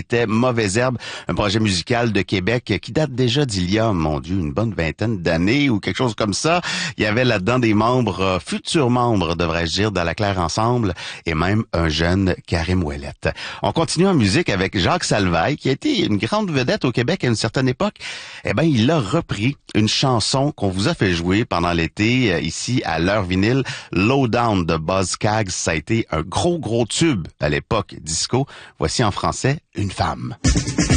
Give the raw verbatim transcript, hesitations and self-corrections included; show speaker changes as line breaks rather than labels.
c'était Mauvaise Herbe, un projet musical de Québec qui date déjà d'il y a, mon Dieu, une bonne vingtaine d'années ou quelque chose comme ça. Il y avait là-dedans des membres, euh, futurs membres, devrais-je dire, dans la Claire Ensemble et même un jeune Karim Ouellette. On continue en musique avec Jacques Salvaille, qui a été une grande vedette au Québec à une certaine époque. Eh ben, il a repris une chanson qu'on vous a fait jouer pendant l'été, euh, ici à l'heure vinyle, Low Down de Buzz Skaggs. Ça a été un gros, gros tube à l'époque disco. Voici en français, Une femme.